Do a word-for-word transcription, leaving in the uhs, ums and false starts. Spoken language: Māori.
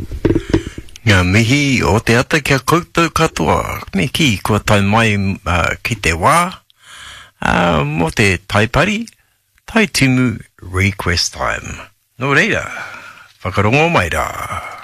Ngā mihi o te ata kia koutou katoa, me ki kua tau mai uh, ki te wā, uh, mo te taipari, tai tumu request time. Nō reira, whakarongo mai rā.